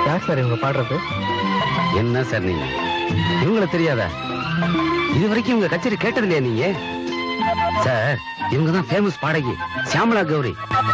யார் சார் இவங்க பாடுறது? என்ன சார் நீங்க இவங்களை தெரியாதா? இது வரைக்கும் இவங்க கச்சேரி கேட்டது இல்லையா நீங்க? சார் இவங்க தான் ஃபேமஸ் பாடகி சியாமலா கௌரி.